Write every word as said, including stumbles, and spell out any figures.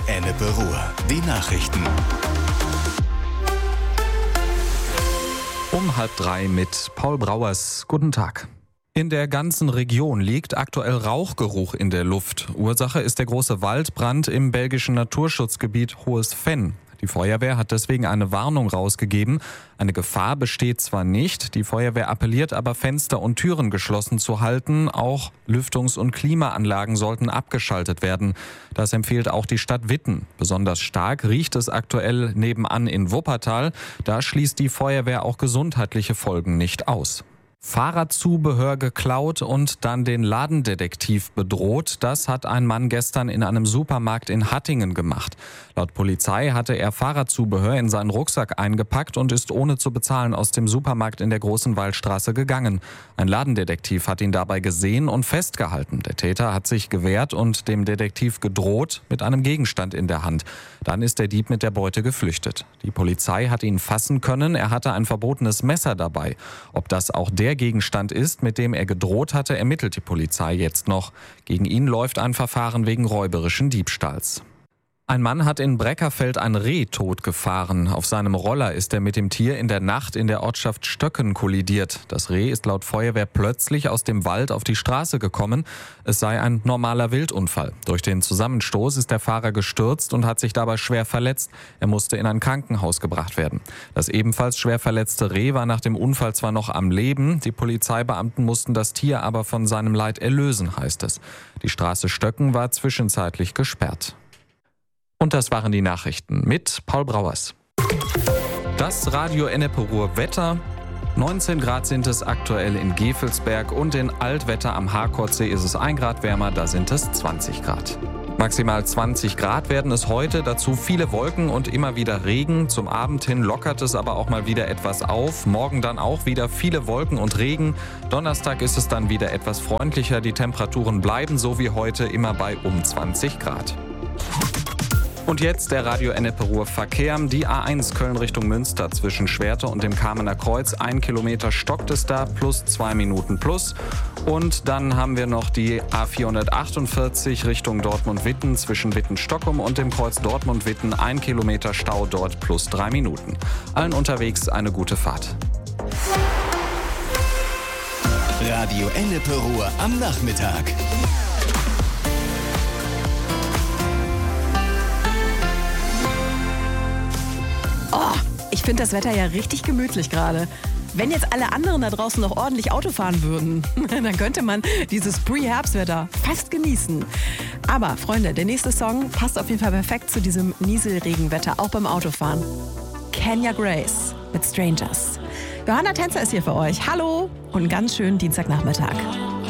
Ennepe Ruhr. Die Nachrichten. Um halb drei mit Paul Brauers. Guten Tag. In der ganzen Region liegt aktuell Rauchgeruch in der Luft. Ursache ist der große Waldbrand im belgischen Naturschutzgebiet Hohes Venn. Die Feuerwehr hat deswegen eine Warnung rausgegeben. Eine Gefahr besteht zwar nicht, die Feuerwehr appelliert aber, Fenster und Türen geschlossen zu halten. Auch Lüftungs- und Klimaanlagen sollten abgeschaltet werden. Das empfiehlt auch die Stadt Witten. Besonders stark riecht es aktuell nebenan in Wuppertal. Da schließt die Feuerwehr auch gesundheitliche Folgen nicht aus. Fahrradzubehör geklaut und dann den Ladendetektiv bedroht. Das hat ein Mann gestern in einem Supermarkt in Hattingen gemacht. Laut Polizei hatte er Fahrradzubehör in seinen Rucksack eingepackt und ist ohne zu bezahlen aus dem Supermarkt in der Großen Waldstraße gegangen. Ein Ladendetektiv hat ihn dabei gesehen und festgehalten. Der Täter hat sich gewehrt und dem Detektiv gedroht mit einem Gegenstand in der Hand. Dann ist der Dieb mit der Beute geflüchtet. Die Polizei hat ihn fassen können. Er hatte ein verbotenes Messer dabei. Ob das auch der Gegenstand ist, mit dem er gedroht hatte, ermittelt die Polizei jetzt noch. Gegen ihn läuft ein Verfahren wegen räuberischen Diebstahls. Ein Mann hat in Breckerfeld ein Reh totgefahren. Auf seinem Roller ist er mit dem Tier in der Nacht in der Ortschaft Stöcken kollidiert. Das Reh ist laut Feuerwehr plötzlich aus dem Wald auf die Straße gekommen. Es sei ein normaler Wildunfall. Durch den Zusammenstoß ist der Fahrer gestürzt und hat sich dabei schwer verletzt. Er musste in ein Krankenhaus gebracht werden. Das ebenfalls schwer verletzte Reh war nach dem Unfall zwar noch am Leben. Die Polizeibeamten mussten das Tier aber von seinem Leid erlösen, heißt es. Die Straße Stöcken war zwischenzeitlich gesperrt. Und das waren die Nachrichten mit Paul Brauers. Das Radio Ennepe Ruhr Wetter. neunzehn Grad sind es aktuell in Gevelsberg und in Altwetter am Harkordsee ist es ein Grad wärmer, da sind es zwanzig Grad. Maximal zwanzig Grad werden es heute, dazu viele Wolken und immer wieder Regen. Zum Abend hin lockert es aber auch mal wieder etwas auf. Morgen dann auch wieder viele Wolken und Regen. Donnerstag ist es dann wieder etwas freundlicher. Die Temperaturen bleiben so wie heute immer bei um zwanzig Grad. Und jetzt der Radio Ennepe Ruhr Verkehr. Die A eins Köln Richtung Münster zwischen Schwerte und dem Kamener Kreuz. Ein Kilometer stockt es da, plus zwei Minuten plus. Und dann haben wir noch die A vierhundertachtundvierzig Richtung Dortmund-Witten zwischen Witten-Stockholm und dem Kreuz Dortmund-Witten. Ein Kilometer Stau dort, plus drei Minuten. Allen unterwegs eine gute Fahrt. Radio Ennepe Ruhr am Nachmittag. Oh, ich finde das Wetter ja richtig gemütlich gerade. Wenn jetzt alle anderen da draußen noch ordentlich Auto fahren würden, dann könnte man dieses Pre-Herbstwetter fast genießen. Aber Freunde, der nächste Song passt auf jeden Fall perfekt zu diesem Nieselregenwetter, auch beim Autofahren. Kenya Grace mit Strangers. Johanna Tänzer ist hier für euch. Hallo und einen ganz schönen Dienstagnachmittag.